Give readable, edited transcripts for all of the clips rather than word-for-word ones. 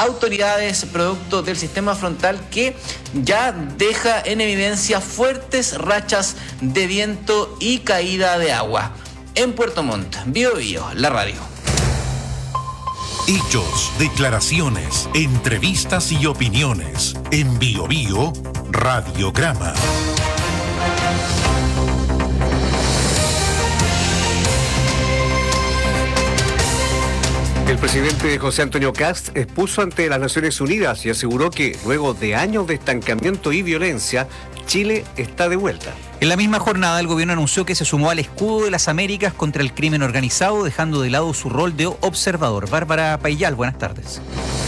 autoridades producto del sistema frontal que ya deja en evidencia fuertes rachas de viento y caída de agua. En Puerto Montt, Bio Bio, la radio. Hechos, declaraciones, entrevistas y opiniones. En Bio Bio, Radiograma. El presidente José Antonio Kast expuso ante las Naciones Unidas y aseguró que luego de años de estancamiento y violencia, Chile está de vuelta. En la misma jornada, el gobierno anunció que se sumó al escudo de las Américas contra el crimen organizado, dejando de lado su rol de observador. Bárbara Paillal, buenas tardes.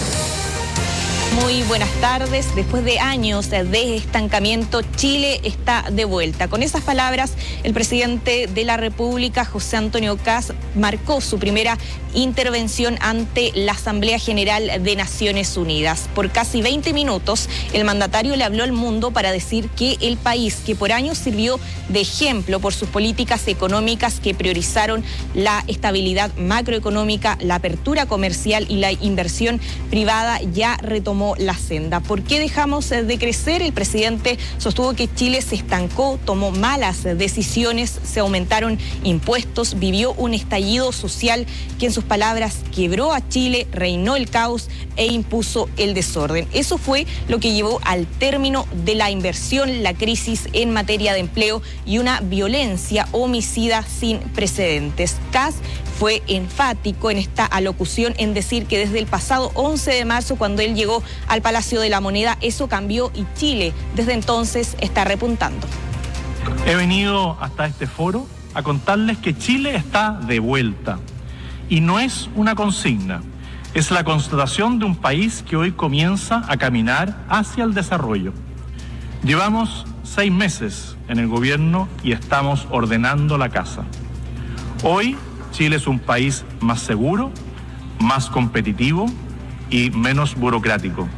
Muy buenas tardes. Después de años de estancamiento, Chile está de vuelta. Con esas palabras, el presidente de la República, José Antonio Kast, marcó su primera intervención ante la Asamblea General de Naciones Unidas. Por casi 20 minutos, el mandatario le habló al mundo para decir que el país, que por años sirvió de ejemplo por sus políticas económicas que priorizaron la estabilidad macroeconómica, la apertura comercial y la inversión privada, ya retomó la senda. ¿Por qué dejamos de crecer? El presidente sostuvo que Chile se estancó, tomó malas decisiones, se aumentaron impuestos, vivió un estallido social que en sus palabras quebró a Chile, reinó el caos e impuso el desorden. Eso fue lo que llevó al término de la inversión, la crisis en materia de empleo y una violencia homicida sin precedentes. Kast fue enfático en esta alocución en decir que desde el pasado 11 de marzo, cuando él llegó al Palacio de la Moneda, eso cambió y Chile desde entonces está repuntando. He venido hasta este foro a contarles que Chile está de vuelta. Y no es una consigna, es la constatación de un país que hoy comienza a caminar hacia el desarrollo. Llevamos 6 meses en el gobierno y estamos ordenando la casa. Hoy Chile es un país más seguro, más competitivo y menos burocrático.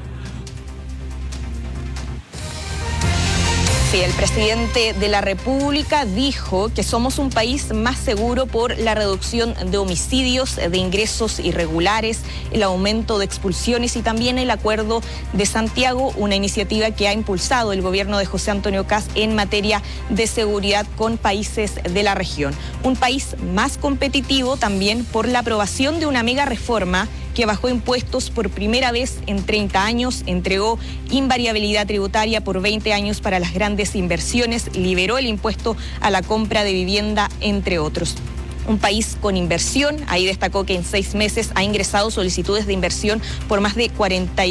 Sí, el presidente de la República dijo que somos un país más seguro por la reducción de homicidios, de ingresos irregulares, el aumento de expulsiones y también el Acuerdo de Santiago, una iniciativa que ha impulsado el gobierno de José Antonio Kast en materia de seguridad con países de la región. Un país más competitivo también por la aprobación de una mega reforma que bajó impuestos por primera vez en 30 años, entregó invariabilidad tributaria por 20 años para las grandes inversiones, liberó el impuesto a la compra de vivienda, entre otros. Un país con inversión, ahí destacó que en 6 meses ha ingresado solicitudes de inversión por más de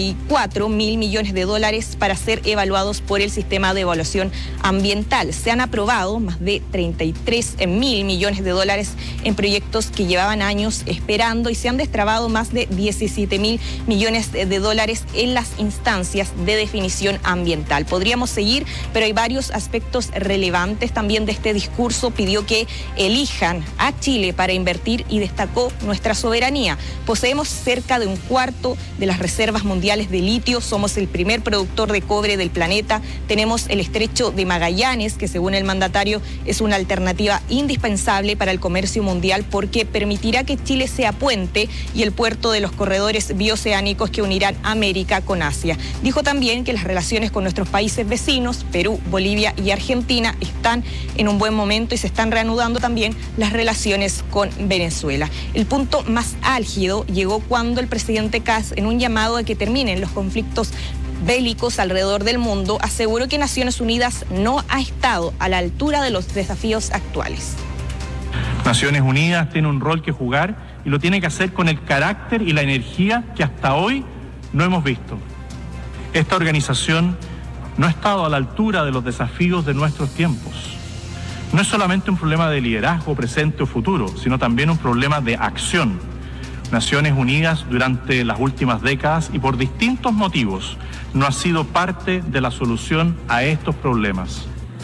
44 mil millones de dólares para ser evaluados por el sistema de evaluación ambiental. Se han aprobado más de 33 mil millones de dólares en proyectos que llevaban años esperando y se han destrabado más de 17 mil millones de dólares en las instancias de definición ambiental. Podríamos seguir, pero hay varios aspectos relevantes también de este discurso. Pidió que elijan a Chile para invertir y destacó nuestra soberanía. Poseemos cerca de 1/4 de las reservas mundiales de litio, somos el primer productor de cobre del planeta, tenemos el estrecho de Magallanes, que según el mandatario es una alternativa indispensable para el comercio mundial porque permitirá que Chile sea puente y el puerto de los corredores bioceánicos que unirán América con Asia. Dijo también que las relaciones con nuestros países vecinos, Perú, Bolivia y Argentina, están en un buen momento y se están reanudando también las relaciones con Venezuela. El punto más álgido llegó cuando el presidente Kast, en un llamado a que terminen los conflictos bélicos alrededor del mundo, aseguró que Naciones Unidas no ha estado a la altura de los desafíos actuales. Naciones Unidas tiene un rol que jugar y lo tiene que hacer con el carácter y la energía que hasta hoy no hemos visto. Esta organización no ha estado a la altura de los desafíos de nuestros tiempos. No es solamente un problema de liderazgo presente o futuro, sino también un problema de acción. Naciones Unidas durante las últimas décadas y por distintos motivos no ha sido parte de la solución a estos problemas.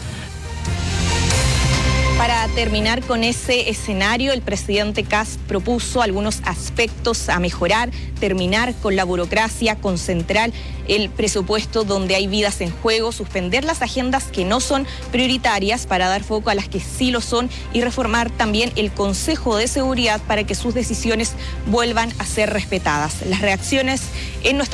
Para terminar con ese escenario, el presidente Kast propuso algunos aspectos a mejorar, terminar con la burocracia, concentrar el presupuesto donde hay vidas en juego, suspender las agendas que no son prioritarias para dar foco a las que sí lo son y reformar también el Consejo de Seguridad para que sus decisiones vuelvan a ser respetadas. Las reacciones en nuestro